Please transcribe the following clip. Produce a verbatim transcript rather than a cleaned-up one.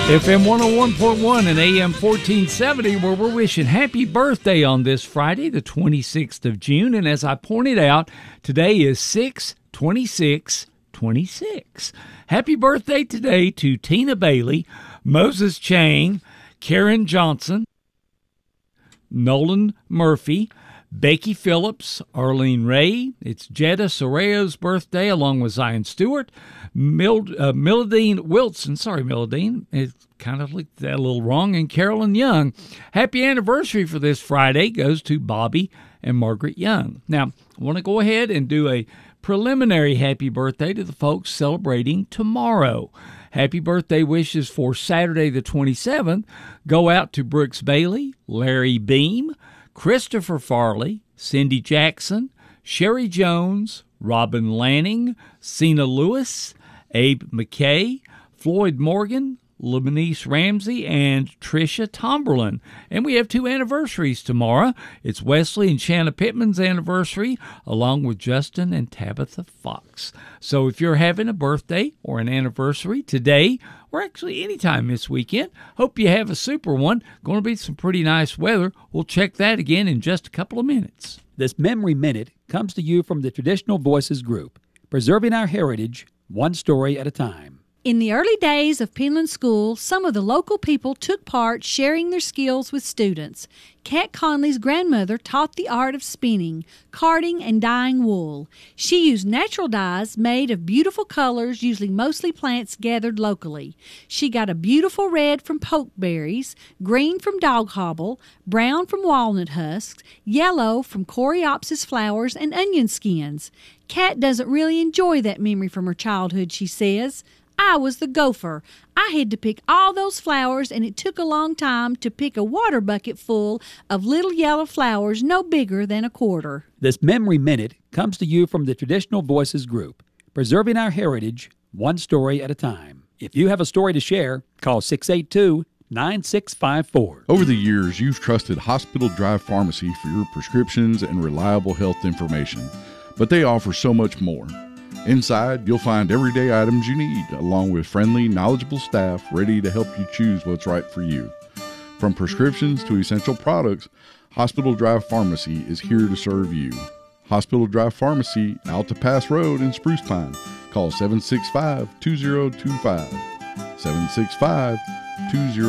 F M one oh one point one and A M fourteen seventy, where we're wishing happy birthday on this Friday, the twenty-sixth of June. And as I pointed out, today is six twenty-six twenty-six. Happy birthday today to Tina Bailey, Moses Chang, Karen Johnson, Nolan Murphy, Becky Phillips, Arlene Ray. It's Jetta Soreo's birthday, along with Zion Stewart, Mild, uh, Milladine Wilson. Sorry, Milladine. It kind of looked that a little wrong. And Carolyn Young. Happy anniversary for this Friday goes to Bobby and Margaret Young. Now, I want to go ahead and do a preliminary happy birthday to the folks celebrating tomorrow. Happy birthday wishes for Saturday the twenty-seventh go out to Brooks Bailey, Larry Beam, Christopher Farley, Cindy Jackson, Sherry Jones, Robin Lanning, Cena Lewis, Abe McKay, Floyd Morgan, Lemonice Ramsey, and Tricia Tomberlin. And we have two anniversaries tomorrow. It's Wesley and Shanna Pittman's anniversary, along with Justin and Tabitha Fox. So if you're having a birthday or an anniversary today, or actually anytime this weekend, hope you have a super one. Going to be some pretty nice weather. We'll check that again in just a couple of minutes. This Memory Minute comes to you from the Traditional Voices Group, preserving our heritage one story at a time. In the early days of Penland School, some of the local people took part sharing their skills with students. Kat Conley's grandmother taught the art of spinning, carding, and dyeing wool. She used natural dyes made of beautiful colors, using mostly plants gathered locally. She got a beautiful red from pokeberries, green from dog hobble, brown from walnut husks, yellow from coreopsis flowers, and onion skins. Kat doesn't really enjoy that memory from her childhood, she says. I was the gopher. I had to pick all those flowers, and it took a long time to pick a water bucket full of little yellow flowers no bigger than a quarter. This Memory Minute comes to you from the Traditional Voices Group, preserving our heritage one story at a time. If you have a story to share, call six eight two, nine six five four. Over the years, you've trusted Hospital Drive Pharmacy for your prescriptions and reliable health information, but they offer so much more. Inside, you'll find everyday items you need, along with friendly, knowledgeable staff ready to help you choose what's right for you. From prescriptions to essential products, Hospital Drive Pharmacy is here to serve you. Hospital Drive Pharmacy, Alta Pass Road in Spruce Pine. Call seven six five, two zero two five. seven six five, two zero two five.